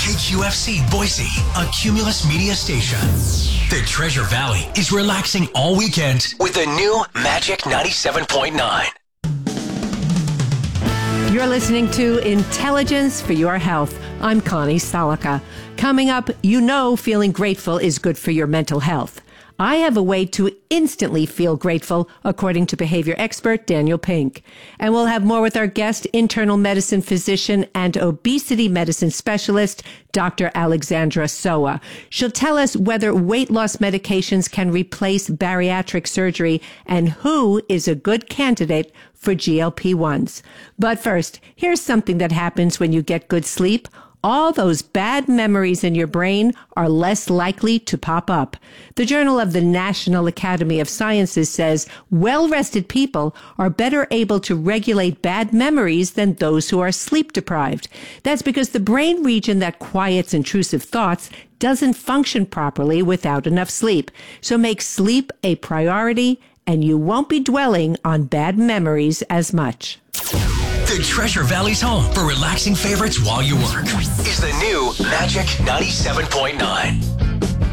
KQFC Boise, a Cumulus Media station. The Treasure Valley is relaxing all weekend with the new Magic 97.9. You're listening to Intelligence for Your Health. I'm Connie Salika. Coming up, feeling grateful is good for your mental health. I have a way to instantly feel grateful, according to behavior expert Daniel Pink. And we'll have more with our guest, internal medicine physician and obesity medicine specialist, Dr. Alexandra Soa. She'll tell us whether weight loss medications can replace bariatric surgery and who is a good candidate for GLP-1s. But first, here's something that happens when you get good sleep. All those bad memories in your brain are less likely to pop up. The Journal of the National Academy of Sciences says well-rested people are better able to regulate bad memories than those who are sleep deprived. That's because the brain region that quiets intrusive thoughts doesn't function properly without enough sleep. So make sleep a priority, and you won't be dwelling on bad memories as much. The Treasure Valley's home for relaxing favorites while you work is the new Magic 97.9.